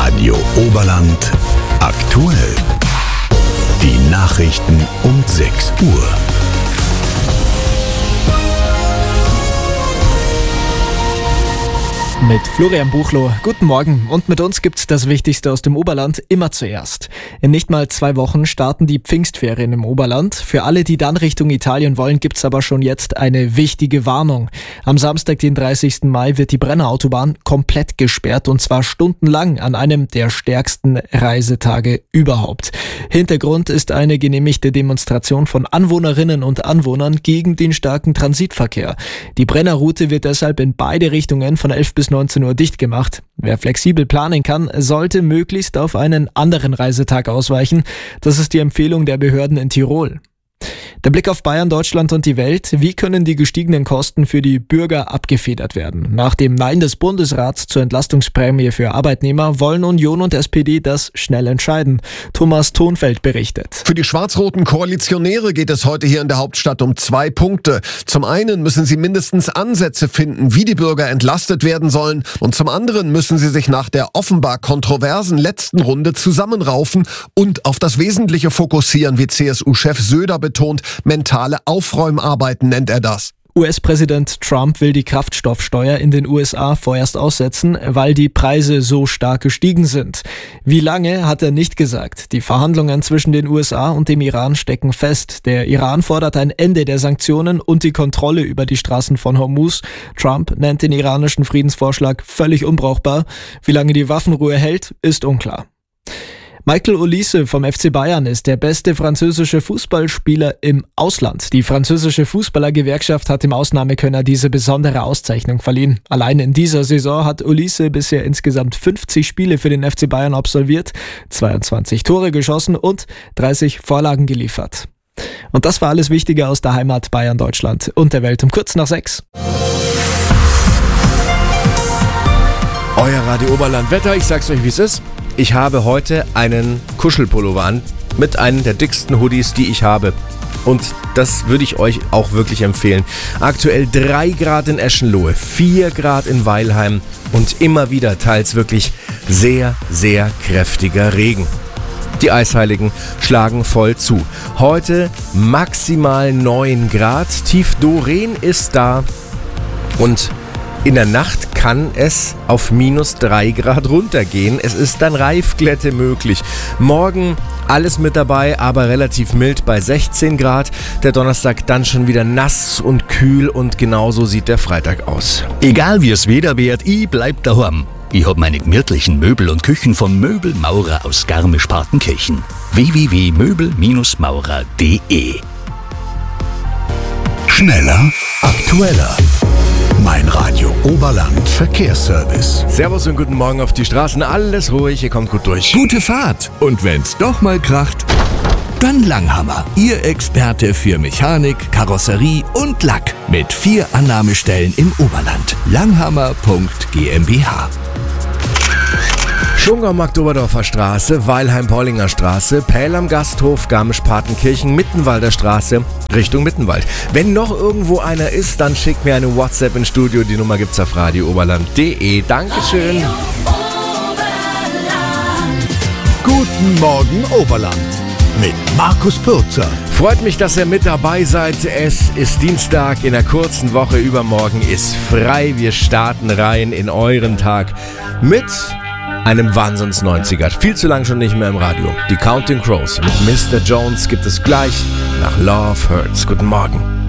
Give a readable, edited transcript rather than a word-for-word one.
Radio Oberland aktuell. Die Nachrichten um 6 Uhr. Mit Florian Buchloh. Guten Morgen. Und mit uns gibt's das Wichtigste aus dem Oberland immer zuerst. In nicht mal 2 Wochen starten die Pfingstferien im Oberland. Für alle, die dann Richtung Italien wollen, gibt's aber schon jetzt eine wichtige Warnung. Am Samstag, den 30. Mai, wird die Brennerautobahn komplett gesperrt und zwar stundenlang an einem der stärksten Reisetage überhaupt. Hintergrund ist eine genehmigte Demonstration von Anwohnerinnen und Anwohnern gegen den starken Transitverkehr. Die Brennerroute wird deshalb in beide Richtungen von 11 bis 19 Uhr dicht gemacht. Wer flexibel planen kann, sollte möglichst auf einen anderen Reisetag ausweichen. Das ist die Empfehlung der Behörden in Tirol. Der Blick auf Bayern, Deutschland und die Welt. Wie können die gestiegenen Kosten für die Bürger abgefedert werden? Nach dem Nein des Bundesrats zur Entlastungsprämie für Arbeitnehmer wollen Union und SPD das schnell entscheiden. Thomas Thonfeld berichtet. Für die schwarz-roten Koalitionäre geht es heute hier in der Hauptstadt um 2 Punkte. Zum einen müssen sie mindestens Ansätze finden, wie die Bürger entlastet werden sollen. Und zum anderen müssen sie sich nach der offenbar kontroversen letzten Runde zusammenraufen und auf das Wesentliche fokussieren, wie CSU-Chef Söder betont. Mentale Aufräumarbeiten nennt er das. US-Präsident Trump will die Kraftstoffsteuer in den USA vorerst aussetzen, weil die Preise so stark gestiegen sind. Wie lange, hat er nicht gesagt. Die Verhandlungen zwischen den USA und dem Iran stecken fest. Der Iran fordert ein Ende der Sanktionen und die Kontrolle über die Straßen von Hormuz. Trump nennt den iranischen Friedensvorschlag völlig unbrauchbar. Wie lange die Waffenruhe hält, ist unklar. Michael Olise vom FC Bayern ist der beste französische Fußballspieler im Ausland. Die französische Fußballergewerkschaft hat dem Ausnahmekönner diese besondere Auszeichnung verliehen. Allein in dieser Saison hat Olise bisher insgesamt 50 Spiele für den FC Bayern absolviert, 22 Tore geschossen und 30 Vorlagen geliefert. Und das war alles Wichtige aus der Heimat Bayern, Deutschland und der Welt um kurz nach 6. Euer Radio Oberland Wetter, ich sag's euch, wie es ist. Ich habe heute einen Kuschelpullover an mit einem der dicksten Hoodies, die ich habe. Und das würde ich euch auch wirklich empfehlen. Aktuell 3 Grad in Eschenlohe, 4 Grad in Weilheim und immer wieder teils wirklich sehr, sehr kräftiger Regen. Die Eisheiligen schlagen voll zu. Heute maximal 9 Grad, Tief Doreen ist da und in der Nacht kann es auf minus 3 Grad runtergehen. Es ist dann Reifglätte möglich. Morgen alles mit dabei, aber relativ mild bei 16 Grad. Der Donnerstag dann schon wieder nass und kühl und genauso sieht der Freitag aus. Egal wie es Wetter wird, ich bleib daheim. Ich hab meine gemütlichen Möbel und Küchen vom Möbelmaurer aus Garmisch-Partenkirchen. www.möbel-maurer.de. Schneller, aktueller. Mein Radio Oberland Verkehrsservice. Servus und guten Morgen auf die Straßen. Alles ruhig, ihr kommt gut durch. Gute Fahrt. Und wenn's doch mal kracht, dann Langhammer. Ihr Experte für Mechanik, Karosserie und Lack. Mit 4 Annahmestellen im Oberland. Langhammer.gmbH. Schongau-Marktoberdorfer Straße, Weilheim-Paulinger Straße, Pähl am Gasthof, Garmisch-Partenkirchen, Mittenwalder Straße, Richtung Mittenwald. Wenn noch irgendwo einer ist, dann schickt mir eine WhatsApp ins Studio. Die Nummer gibt's auf radiooberland.de. Dankeschön. Guten Morgen Oberland. Mit Markus Pürzer. Freut mich, dass ihr mit dabei seid. Es ist Dienstag in der kurzen Woche. Übermorgen ist frei. Wir starten rein in euren Tag mit einem Wahnsinns-90er. Viel zu lang schon nicht mehr im Radio. Die Counting Crows mit Mr. Jones gibt es gleich nach Love Hurts. Guten Morgen.